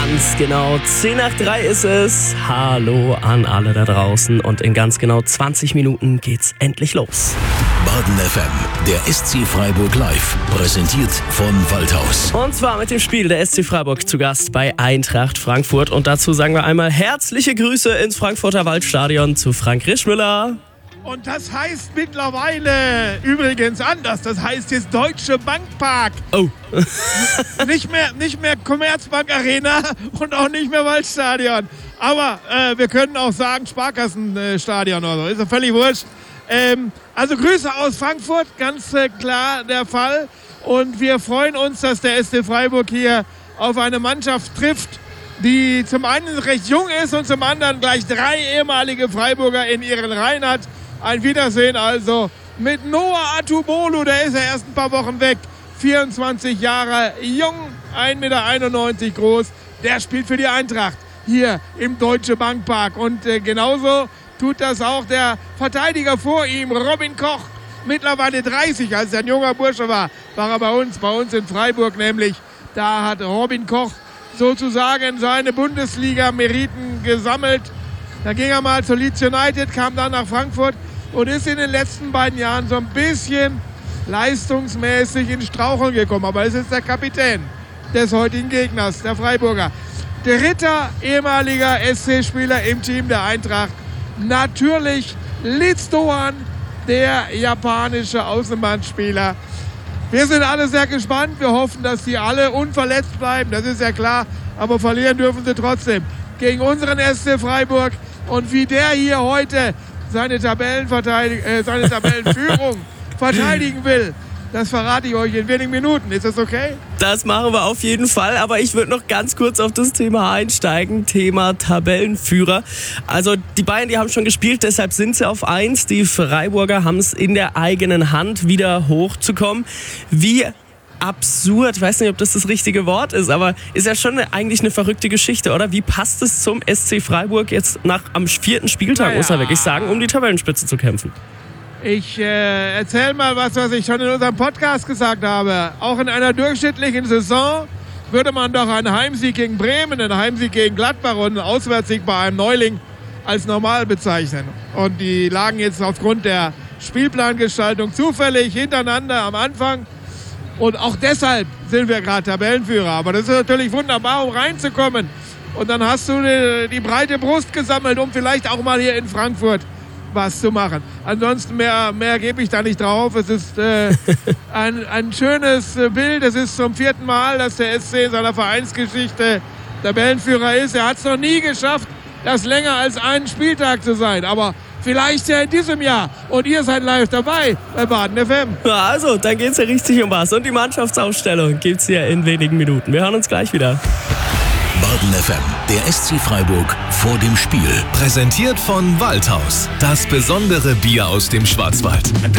Ganz genau 2:10 ist es. Hallo an alle da draußen und in ganz genau 20 Minuten geht's endlich los. Baden FM, der SC Freiburg live, präsentiert von Waldhaus. Und zwar mit dem Spiel der SC Freiburg zu Gast bei Eintracht Frankfurt. Und dazu sagen wir einmal herzliche Grüße ins Frankfurter Waldstadion zu Frank Rischmüller. Und das heißt mittlerweile übrigens anders. Das heißt jetzt Deutsche Bankpark. Oh. nicht mehr Commerzbank Arena und auch nicht mehr Waldstadion. Aber wir können auch sagen Sparkassenstadion oder so. Ist ja völlig wurscht. Also Grüße aus Frankfurt, ganz klar der Fall. Und wir freuen uns, dass der SC Freiburg hier auf eine Mannschaft trifft, die zum einen recht jung ist und zum anderen gleich 3 ehemalige Freiburger in ihren Reihen hat. Ein Wiedersehen also mit Noah Atubolu, der ist ja erst ein paar Wochen weg. 24 Jahre jung, 1,91 Meter groß. Der spielt für die Eintracht hier im Deutsche Bankpark. Und genauso tut das auch der Verteidiger vor ihm, Robin Koch. Mittlerweile 30, als er ein junger Bursche war er bei uns in Freiburg nämlich. Da hat Robin Koch sozusagen seine Bundesliga-Meriten gesammelt. Da ging er mal zu Leeds United, kam dann nach Frankfurt und ist in den letzten beiden Jahren so ein bisschen leistungsmäßig ins Straucheln gekommen. Aber es ist der Kapitän des heutigen Gegners, der Freiburger. Dritter ehemaliger SC-Spieler im Team der Eintracht. Natürlich Leeds Doan, der japanische Außenbahnspieler. Wir sind alle sehr gespannt. Wir hoffen, dass sie alle unverletzt bleiben. Das ist ja klar. Aber verlieren dürfen sie trotzdem gegen unseren SC Freiburg. Und wie der hier heute seine Tabellenführung verteidigen will, das verrate ich euch in wenigen Minuten. Ist das okay? Das machen wir auf jeden Fall, aber ich würde noch ganz kurz auf das Thema einsteigen, Thema Tabellenführer. Also die Bayern, die haben schon gespielt, deshalb sind sie auf 1. Die Freiburger haben es in der eigenen Hand, wieder hochzukommen. Wie absurd, ich weiß nicht, ob das richtige Wort ist, aber ist ja schon eigentlich eine verrückte Geschichte, oder? Wie passt es zum SC Freiburg jetzt am 4. Spieltag, muss man wirklich sagen, um die Tabellenspitze zu kämpfen? Ich erzähle mal was ich schon in unserem Podcast gesagt habe. Auch in einer durchschnittlichen Saison würde man doch einen Heimsieg gegen Bremen, einen Heimsieg gegen Gladbach und einen Auswärtssieg bei einem Neuling als normal bezeichnen. Und die lagen jetzt aufgrund der Spielplangestaltung zufällig hintereinander am Anfang. Und auch deshalb sind wir gerade Tabellenführer. Aber das ist natürlich wunderbar, um reinzukommen. Und dann hast du die breite Brust gesammelt, um vielleicht auch mal hier in Frankfurt was zu machen. Ansonsten mehr gebe ich da nicht drauf. Es ist ein schönes Bild. Es ist zum 4. Mal, dass der SC in seiner Vereinsgeschichte Tabellenführer ist. Er hat es noch nie geschafft, das länger als einen Spieltag zu sein. Aber vielleicht ja in diesem Jahr. Und ihr seid live dabei bei Baden FM. Ja, also, dann geht's ja richtig um was. Und die Mannschaftsausstellung gibt's hier in wenigen Minuten. Wir hören uns gleich wieder. Baden FM, der SC Freiburg vor dem Spiel. Präsentiert von Waldhaus. Das besondere Bier aus dem Schwarzwald.